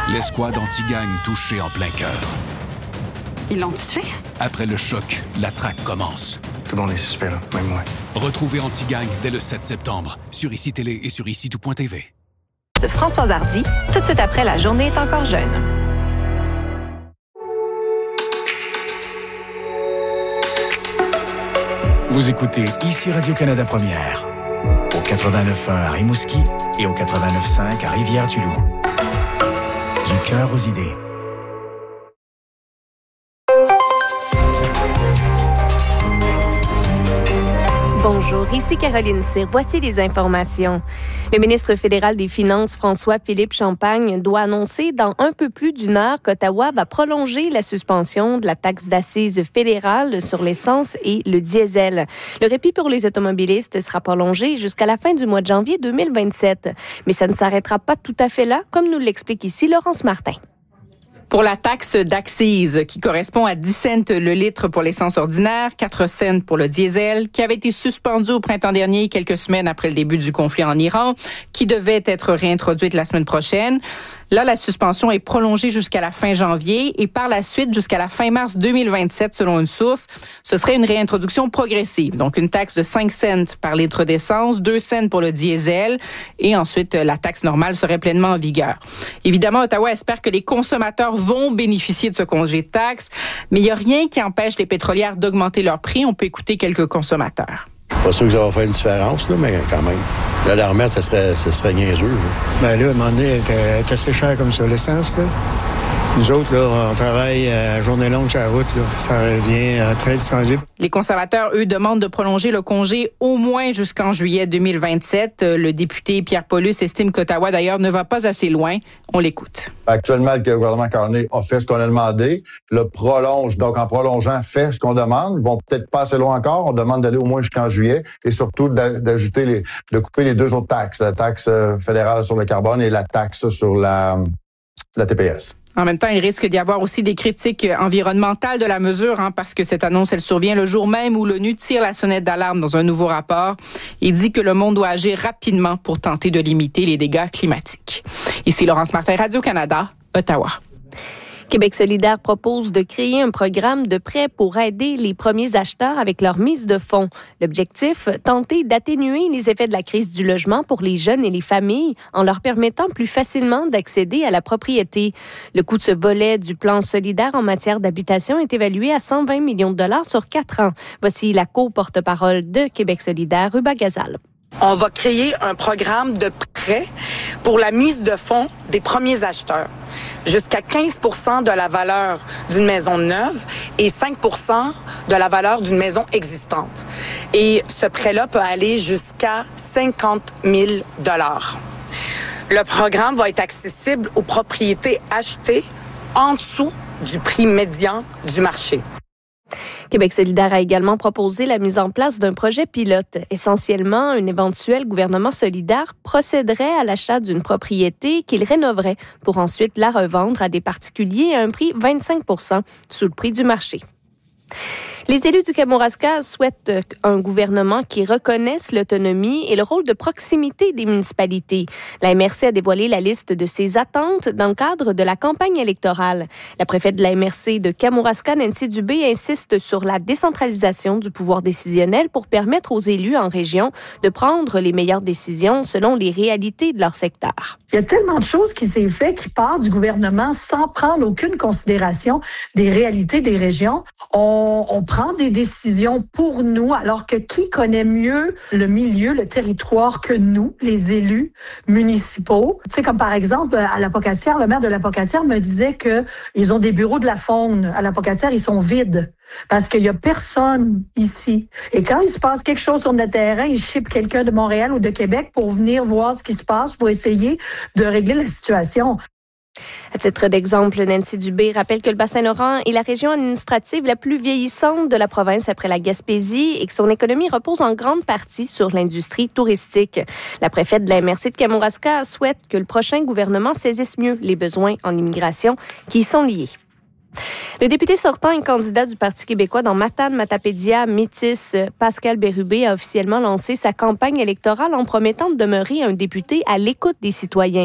L'escouade anti-gang touchée en plein cœur. Ils l'ont tué? Après le choc, la traque commence. Tout le monde est suspect, là, même moi. Retrouvez Anti-Gang dès le 7 septembre sur ICI Télé et sur ICI-tout.tv. De Françoise Hardy, tout de suite après La journée est encore jeune. Vous écoutez ici Radio-Canada Première, au 89.1 à Rimouski et au 89.5 à Rivière-du-Loup. Du cœur aux idées. Bonjour, ici Caroline Cyr. Voici les informations. Le ministre fédéral des Finances, François-Philippe Champagne, doit annoncer dans un peu plus d'une heure qu'Ottawa va prolonger la suspension de la taxe d'assises fédérale sur l'essence et le diesel. Le répit pour les automobilistes sera prolongé jusqu'à la fin du mois de janvier 2027. Mais ça ne s'arrêtera pas tout à fait là, comme nous l'explique ici Laurence Martin. Pour la taxe d'accise, qui correspond à 10 cents le litre pour l'essence ordinaire, 4 cents pour le diesel, qui avait été suspendu au printemps dernier, quelques semaines après le début du conflit en Iran, qui devait être réintroduite la semaine prochaine. Là, la suspension est prolongée jusqu'à la fin janvier et par la suite jusqu'à la fin mars 2027, selon une source. Ce serait une réintroduction progressive. Donc, une taxe de 5 cents par litre d'essence, 2 cents pour le diesel et ensuite, la taxe normale serait pleinement en vigueur. Évidemment, Ottawa espère que les consommateurs vont bénéficier de ce congé de taxe, mais il n'y a rien qui empêche les pétrolières d'augmenter leur prix. On peut écouter quelques consommateurs. Pas sûr que ça va faire une différence, là, mais quand même. Là, la remettre, ça serait niaiseux. Ben là, à un moment donné, elle est assez chère comme ça, l'essence, là. Nous autres, là, on travaille à journée longue sur la route, là. Ça revient très dispendieux. Les conservateurs, eux, demandent de prolonger le congé au moins jusqu'en juillet 2027. Le député Pierre Paulus estime qu'Ottawa, d'ailleurs, ne va pas assez loin. On l'écoute. Actuellement, le gouvernement Carney a fait ce qu'on a demandé, le prolonge. Donc, en prolongeant, fait ce qu'on demande. Ils vont peut-être pas assez loin encore. On demande d'aller au moins jusqu'en juillet et surtout de couper les deux autres taxes, la taxe fédérale sur le carbone et la taxe sur la TPS. En même temps, il risque d'y avoir aussi des critiques environnementales de la mesure, parce que cette annonce, elle survient le jour même où l'ONU tire la sonnette d'alarme dans un nouveau rapport. Il dit que le monde doit agir rapidement pour tenter de limiter les dégâts climatiques. Ici Laurence Martin, Radio-Canada, Ottawa. Québec solidaire propose de créer un programme de prêt pour aider les premiers acheteurs avec leur mise de fonds. L'objectif, tenter d'atténuer les effets de la crise du logement pour les jeunes et les familles en leur permettant plus facilement d'accéder à la propriété. Le coût de ce volet du plan solidaire en matière d'habitation est évalué à 120 millions de dollars sur 4 ans. Voici la co-porte-parole de Québec solidaire, Ruba Gazal. On va créer un programme de prêt pour la mise de fonds des premiers acheteurs. Jusqu'à 15 % de la valeur d'une maison neuve et 5 % de la valeur d'une maison existante. Et ce prêt-là peut aller jusqu'à 50 000 $. Le programme va être accessible aux propriétés achetées en dessous du prix médian du marché. Québec solidaire a également proposé la mise en place d'un projet pilote. Essentiellement, un éventuel gouvernement solidaire procéderait à l'achat d'une propriété qu'il rénoverait pour ensuite la revendre à des particuliers à un prix 25 % sous le prix du marché. Les élus du Kamouraska souhaitent un gouvernement qui reconnaisse l'autonomie et le rôle de proximité des municipalités. La MRC a dévoilé la liste de ses attentes dans le cadre de la campagne électorale. La préfète de la MRC de Kamouraska, Nancy Dubé, insiste sur la décentralisation du pouvoir décisionnel pour permettre aux élus en région de prendre les meilleures décisions selon les réalités de leur secteur. Il y a tellement de choses qui s'est fait qui partent du gouvernement sans prendre aucune considération des réalités des régions. On prend des décisions pour nous, alors que qui connaît mieux le milieu, le territoire que nous, les élus municipaux? Tu sais, comme par exemple, à la Pocatière, le maire de la Pocatière me disait qu'ils ont des bureaux de la faune. À la Pocatière, ils sont vides parce qu'il y a personne ici. Et quand il se passe quelque chose sur notre terrain, ils chippent quelqu'un de Montréal ou de Québec pour venir voir ce qui se passe, pour essayer de régler la situation. À titre d'exemple, Nancy Dubé rappelle que le Bas-Saint-Laurent est la région administrative la plus vieillissante de la province après la Gaspésie et que son économie repose en grande partie sur l'industrie touristique. La préfète de la MRC de Kamouraska souhaite que le prochain gouvernement saisisse mieux les besoins en immigration qui y sont liés. Le député sortant et candidat du Parti québécois dans Matane-Matapédia, Métis, Pascal Bérubé, a officiellement lancé sa campagne électorale en promettant de demeurer un député à l'écoute des citoyens.